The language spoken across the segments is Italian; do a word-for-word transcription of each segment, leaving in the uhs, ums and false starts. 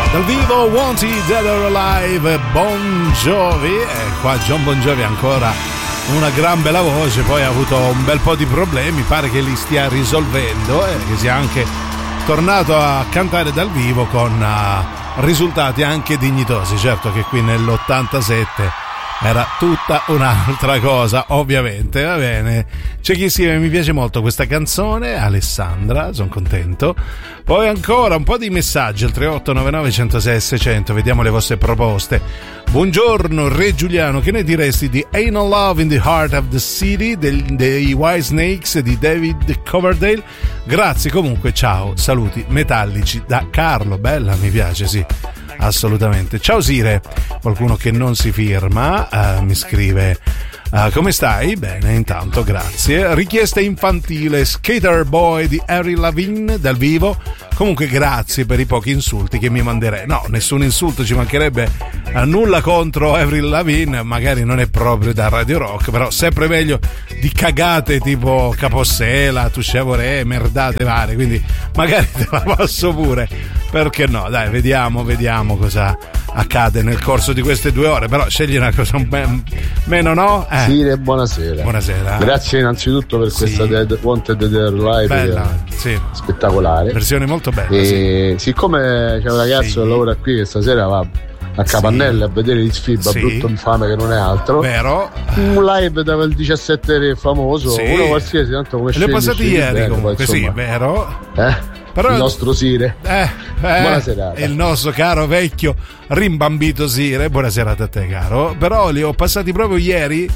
Dal vivo Wanted Dead or Alive, Bon Jovi, e qua John Bon Jovi ancora una gran bella voce, poi ha avuto un bel po' di problemi, pare che li stia risolvendo e che sia anche tornato a cantare dal vivo con uh, risultati anche dignitosi. Certo che qui nell'ottantasette era tutta un'altra cosa, ovviamente. Va bene, c'è chi scrive: mi piace molto questa canzone, Alessandra, sono contento. Poi ancora un po' di messaggi al tre otto nove nove uno zero sei sei zero zero, vediamo le vostre proposte. Buongiorno Re Giuliano, che ne diresti di Ain't No Love in the Heart of the City del, dei Whitesnakes di David Coverdale? Grazie comunque, ciao, saluti metallici da Carlo. Bella, mi piace, sì, assolutamente. Ciao Sire, qualcuno che non si firma, uh, mi scrive: uh, come stai? Bene, intanto, grazie. Richiesta infantile, Skater Boy di Avril Lavigne dal vivo. Comunque grazie per i pochi insulti che mi manderei. No, nessun insulto, ci mancherebbe, uh, nulla contro Avril Lavigne, magari non è proprio da Radio Rock, però sempre meglio di cagate tipo Capossela, Touché, merdate varie, quindi magari te la passo pure, perché no? Dai, vediamo, vediamo cosa accade nel corso di queste due ore, però scegli una cosa un me- meno, no? Eh. Sire, buonasera. Buonasera. Grazie innanzitutto per sì. questa Dead, Wanted Dead Live. Bella, sì. Spettacolare. Versione molto bella. E sì. Siccome c'è un ragazzo sì. che lavora qui che stasera va a Capannelle sì. a vedere il Sfiba, sì. brutto infame che non è altro. Vero. Un live dal diciassette famoso, sì. uno qualsiasi, tanto come scegli. Le passati ieri bene, comunque, poi, sì, vero. Eh? Però il nostro Sire, eh, eh, buona serata. Il nostro caro vecchio rimbambito Sire, buona serata a te caro. Però li ho passati proprio ieri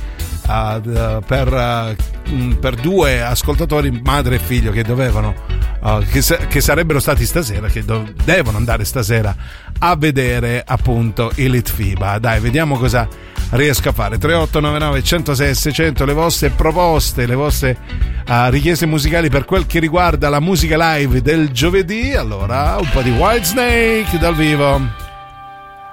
uh, per, uh, per due ascoltatori, madre e figlio, che dovevano uh, che, che sarebbero stati stasera, che do, devono andare stasera a vedere appunto il Litfiba. Dai, vediamo cosa riesco a fare. Tre otto nove nove uno zero sei sei zero zero, le vostre proposte, le vostre uh, richieste musicali per quel che riguarda la musica live del giovedì. Allora, un po' di Whitesnake dal vivo.